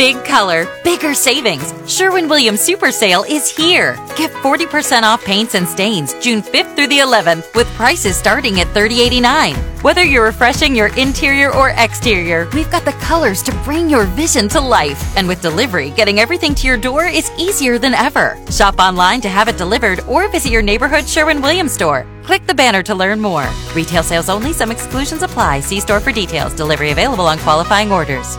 Big color, bigger savings. Sherwin-Williams Super Sale is here. Get 40% off paints and stains June 5th through the 11th with prices starting at $30.89. Whether you're refreshing your interior or exterior, we've got the colors to bring your vision to life. And with delivery, getting everything to your door is easier than ever. Shop online to have it delivered or visit your neighborhood Sherwin-Williams store. Click the banner to learn more. Retail sales only. Some exclusions apply. See store for details. Delivery available on qualifying orders.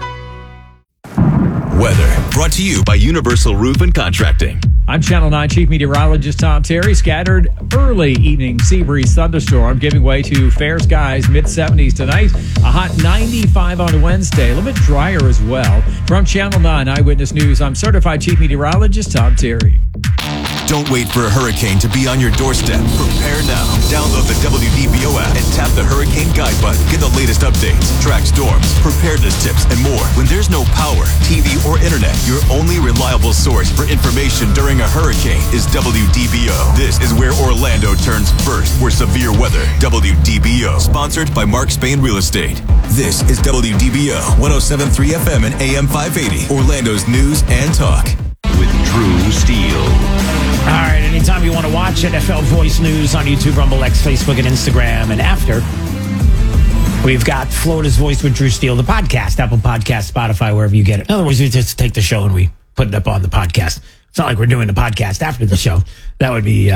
Weather brought to you by Universal Roof and Contracting. I'm Channel 9 Chief Meteorologist Tom Terry. Scattered early evening sea breeze thunderstorm giving way to fair skies, mid-70s tonight. A hot 95 on Wednesday. A little bit drier as well. From Channel 9 Eyewitness News, I'm Certified Chief Meteorologist Tom Terry. Don't wait for a hurricane to be on your doorstep. Prepare now. Download the WDBO app and tap the Hurricane Guide button. Get the latest updates, track storms, preparedness tips, and more. When there's no power, TV, or internet, your only reliable source for information during a hurricane is WDBO. This is where Orlando turns first for severe weather. WDBO. Sponsored by Mark Spain Real Estate. This is WDBO 107.3 FM and AM 580. Orlando's news and talk. With Drew Steele. All right, anytime you want to watch NFL Voice News on YouTube, Rumble, X, Facebook, and Instagram, and after, we've got Florida's Voice with Drew Steele, the podcast, Apple Podcast, Spotify, wherever you get it. In other words, we just take the show and we put it up on the podcast. It's not like we're doing the podcast after the show. That would be,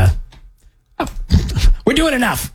we're doing enough.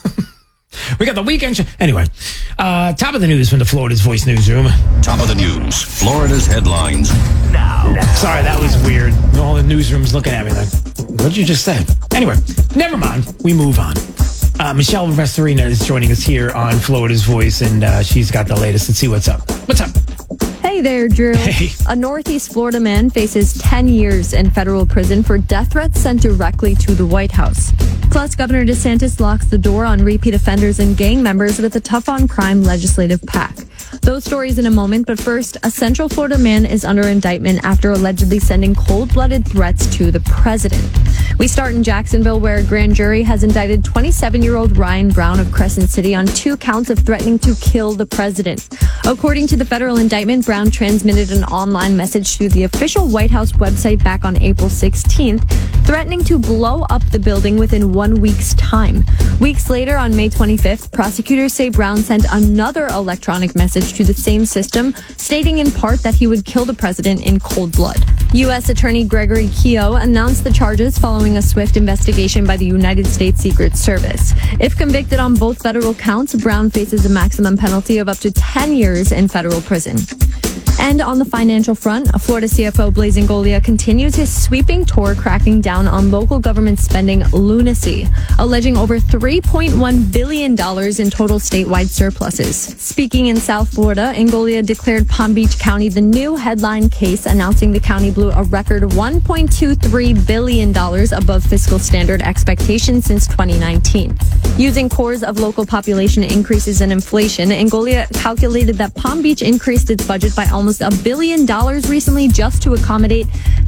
We got the weekend show. Anyway, top of the news from the Florida's Voice newsroom. Top of the news. Florida's headlines. No. Sorry, that was weird. All the newsroom's looking at me like, what'd you just say? Anyway, never mind. We move on. Michelle Vestorina is joining us here on Florida's Voice, and she's got the latest. Let's see what's up. What's up? Hey there, Drew. Hey. A Northeast Florida man faces 10 years in federal prison for death threats sent directly to the White House. Plus, Governor DeSantis locks the door on repeat offenders and gang members with a tough on crime legislative pact. Those stories in a moment, but first, a Central Florida man is under indictment after allegedly sending cold-blooded threats to the president. We start in Jacksonville, where a grand jury has indicted 27-year-old Ryan Brown of Crescent City on 2 counts of threatening to kill the president. According to the federal indictment, Brown transmitted an online message to the official White House website back on April 16th, threatening to blow up the building within 1 week's time. Weeks later, on May 25th, prosecutors say Brown sent another electronic message to the same system, stating in part that he would kill the president in cold blood. U.S. Attorney Gregory Keogh announced the charges following a swift investigation by the United States Secret Service. If convicted on both federal counts, Brown faces a maximum penalty of up to 10 years in federal prison. And on the financial front, Florida CFO Blaise Ingoglia continues his sweeping tour cracking down on local government spending lunacy, alleging over $3.1 billion in total statewide surpluses. Speaking in South Florida, Ingoglia declared Palm Beach County the new headline case, announcing the county blew a record $1.23 billion above fiscal standard expectations since 2019. Using cores of local population increases and inflation, Ingoglia calculated that Palm Beach increased its budget by almost $1 billion recently just to accommodate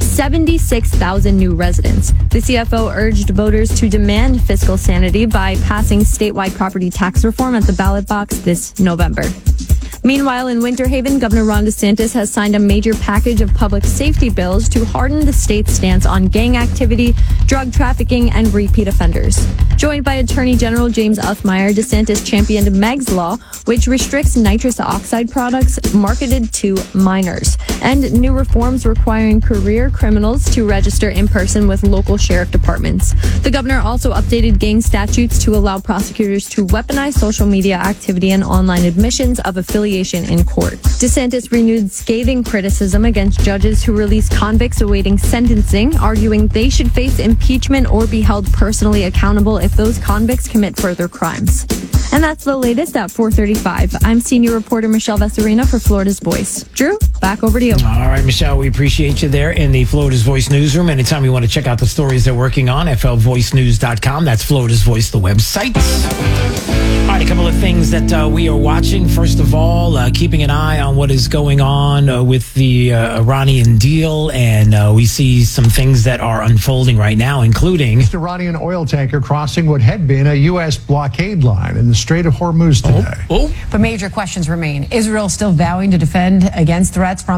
76,000 new residents. The CFO urged voters to demand fiscal sanity by passing statewide property tax reform at the ballot box this November. Meanwhile, in Winter Haven, Governor Ron DeSantis has signed a major package of public safety bills to harden the state's stance on gang activity, drug trafficking, and repeat offenders. Joined by Attorney General James Uthmeier, DeSantis championed Meg's Law, which restricts nitrous oxide products marketed to minors, and new reforms requiring career criminals to register in person with local sheriff departments. The governor also updated gang statutes to allow prosecutors to weaponize social media activity and online admissions of affiliation in court. DeSantis renewed scathing criticism against judges who release convicts awaiting sentencing, arguing they should face impeachment or be held personally accountable if those convicts commit further crimes. And that's the latest at 4:35. I'm senior reporter Michelle Vestorina for Florida's Voice. Drew, back over to you. All right, Michelle, we appreciate you there in the Florida's Voice newsroom. Anytime you want to check out the stories they're working on, flvoicenews.com. That's Florida's Voice, the website. All right, a couple of things that we are watching. First of all, keeping an eye on what is going on with the Iranian deal. And we see some things that are unfolding right now, including Iranian oil tanker crossing what had been a U.S. blockade line in the Strait of Hormuz today. But major questions remain. Israel still vowing to defend against threats from